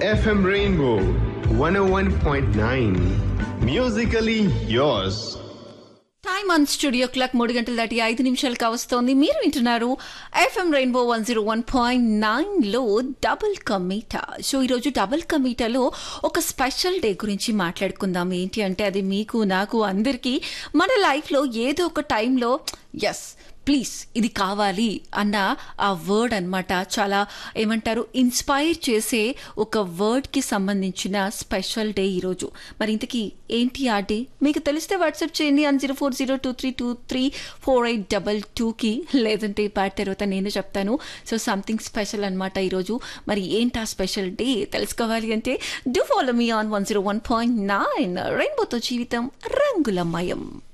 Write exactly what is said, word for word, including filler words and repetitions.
F M Rainbow one oh one point nine. Musically yours. Time on studio clock మూడు గంటల దాటి ఐదు నిమిషాలు కావస్తోంది. మీరు వింటున్నారు FM rainbow one zero one point నైన్లో డబుల్ కమీటా. సో ఈరోజు డబుల్ కమీటాలో ఒక స్పెషల్ డే గురించి మాట్లాడుకుందాం. ఏంటి అంటే అది మీకు నాకు అందరికీ మన లైఫ్లో ఏదో ఒక టైంలో ఎస్ ప్లీజ్ ఇది కావాలి అన్న ఆ వర్డ్ అనమాట. చాలా ఏమంటారు ఇన్స్పైర్ చేసే ఒక వర్డ్కి సంబంధించిన స్పెషల్ డే ఈరోజు. మరి ఇంతకీ ఏంటి ఆ డే మీకు తెలిస్తే వాట్సాప్ చేయండి అని zero four zero two three two three four eight double టూకి, లేదంటే పాట తర్వాత నేను చెప్తాను. సో సంథింగ్ స్పెషల్ అనమాట ఈరోజు. మరి ఏంటి ఆ స్పెషల్ డే తెలుసుకోవాలి అంటే do follow me on one zero one point nine రెయిన్బోతో జీవితం రంగులమయం.